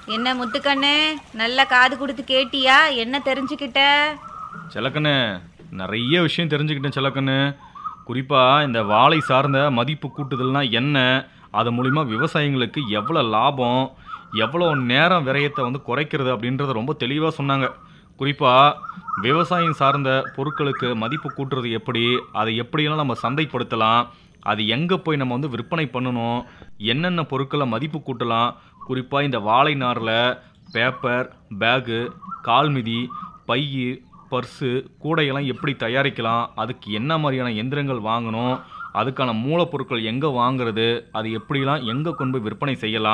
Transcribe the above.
என்ன முத்துக்கண்ணு, நல்லா காது கொடுத்து கேட்டியா? என்ன தெரிஞ்சுக்கிட்ட? செல்லக்கண்ணு, நிறைய விஷயம் தெரிஞ்சுக்கிட்டேன் செல்லக்கண்ணு. குறிப்பாக இந்த வாழை சார்ந்த மதிப்பு கூட்டுதல்னா என்ன, அது மூலிமா விவசாயிங்களுக்கு எவ்வளோ லாபம், எவ்வளோ நேரம் விரயத்தை குறைக்கிறது அப்படின்றத ரொம்ப தெளிவாக சொன்னாங்க. குறிப்பாக விவசாயம் சார்ந்த பொருட்களுக்கு மதிப்பு கூட்டுறது எப்படி, அதை எப்படியெல்லாம் நம்ம சந்தைப்படுத்தலாம், அது எங்கே போய் நம்ம விற்பனை பண்ணணும், என்னென்ன பொருட்களை மதிப்பு கூட்டலாம், குறிப்பாக இந்த வாழை நாரில் பேப்பர், பேகு, கால்மிதி, பையு, பர்ஸு, கூடையெல்லாம் எப்படி தயாரிக்கலாம், அதுக்கு என்ன மாதிரியான எந்திரங்கள் வாங்கணும், அதுக்கான மூலப்பொருட்கள் எங்கே வாங்குறது, அது எப்படிலாம் எங்கே கொண்டு போய் விற்பனை செய்யலாம்.